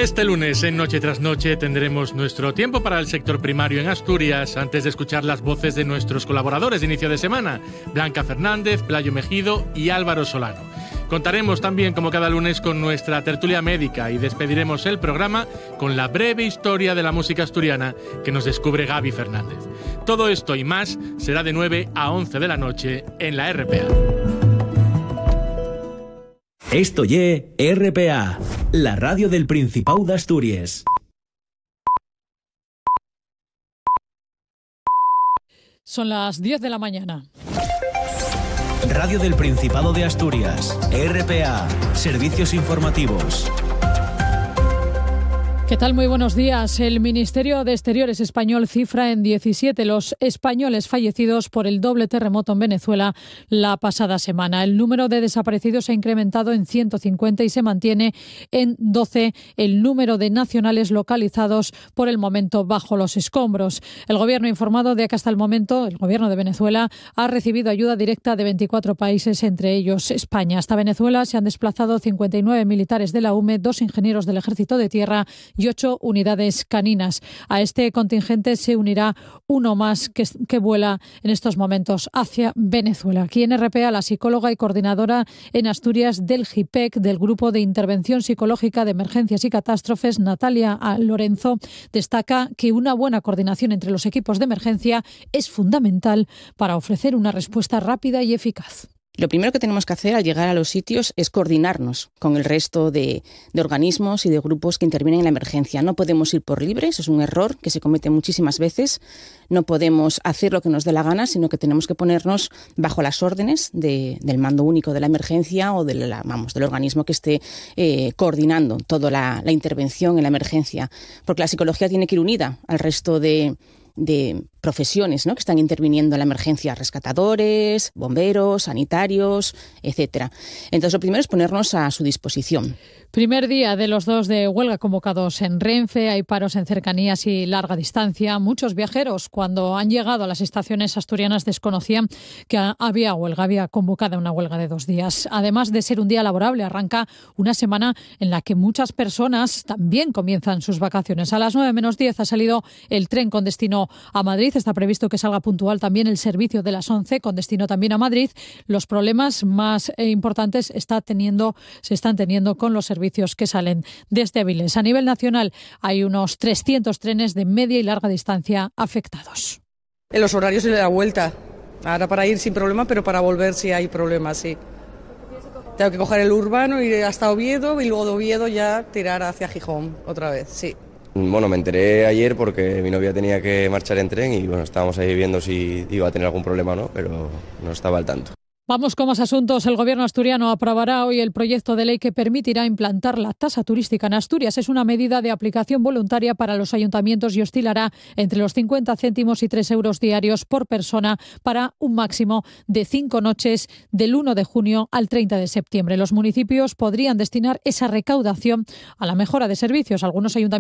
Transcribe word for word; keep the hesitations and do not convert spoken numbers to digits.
Este lunes, en Noche tras Noche, tendremos nuestro tiempo para el sector primario en Asturias, antes de escuchar las voces de nuestros colaboradores de inicio de semana, Blanca Fernández, Playo Mejido y Álvaro Solano. Contaremos también, como cada lunes, con nuestra tertulia médica y despediremos el programa con la breve historia de la música asturiana que nos descubre Gaby Fernández. Todo esto y más será de nueve a once de la noche en la R P A. Esto ye R P A, la radio del Principado de Asturias. Son las diez de la mañana. Radio del Principado de Asturias, R P A, servicios informativos. ¿Qué tal? Muy buenos días. El Ministerio de Exteriores español cifra en diecisiete los españoles fallecidos por el doble terremoto en Venezuela la pasada semana. El número de desaparecidos ha incrementado en ciento cincuenta y se mantiene en doce el número de nacionales localizados por el momento bajo los escombros. El gobierno ha informado de que hasta el momento el gobierno de Venezuela ha recibido ayuda directa de veinticuatro países, entre ellos España. Hasta Venezuela se han desplazado cincuenta y nueve militares de la U M E, dos ingenieros del Ejército de Tierra y ocho unidades caninas. A este contingente se unirá uno más que, que vuela en estos momentos hacia Venezuela. Aquí en R P A, la psicóloga y coordinadora en Asturias del G I P E C, del Grupo de Intervención Psicológica de Emergencias y Catástrofes, Natalia Lorenzo, destaca que una buena coordinación entre los equipos de emergencia es fundamental para ofrecer una respuesta rápida y eficaz. Lo primero que tenemos que hacer al llegar a los sitios es coordinarnos con el resto de, de organismos y de grupos que intervienen en la emergencia. No podemos ir por libre, eso es un error que se comete muchísimas veces. No podemos hacer lo que nos dé la gana, sino que tenemos que ponernos bajo las órdenes de, del mando único de la emergencia o de la, vamos, del organismo que esté eh, coordinando toda la, la intervención en la emergencia. Porque la psicología tiene que ir unida al resto de... de profesiones, ¿no?, que están interviniendo en la emergencia, rescatadores, bomberos, sanitarios, etcétera. Entonces, lo primero es ponernos a su disposición. Primer día de los dos de huelga convocados en Renfe. Hay paros en cercanías y larga distancia. Muchos viajeros, cuando han llegado a las estaciones asturianas, desconocían que había huelga, había convocada una huelga de dos días. Además de ser un día laborable, arranca una semana en la que muchas personas también comienzan sus vacaciones. A las nueve menos diez ha salido el tren con destino a Madrid. Está previsto que salga puntual también el servicio de las once con destino también a Madrid. Los problemas más eh, importantes está teniendo, se están teniendo con los servicios que salen desde Avilés. A nivel nacional hay unos trescientos trenes de media y larga distancia afectados. En los horarios y de la vuelta. Ahora para ir sin problema, pero para volver sí hay problemas, sí. Tengo que coger el urbano, ir hasta Oviedo y luego de Oviedo ya tirar hacia Gijón otra vez, sí. Bueno, me enteré ayer porque mi novia tenía que marchar en tren y bueno, estábamos ahí viendo si iba a tener algún problema o no, pero no estaba al tanto. Vamos con más asuntos. El gobierno asturiano aprobará hoy el proyecto de ley que permitirá implantar la tasa turística en Asturias. Es una medida de aplicación voluntaria para los ayuntamientos y oscilará entre los cincuenta céntimos y tres euros diarios por persona para un máximo de cinco noches del uno de junio al treinta de septiembre. Los municipios podrían destinar esa recaudación a la mejora de servicios. Algunos ayuntamientos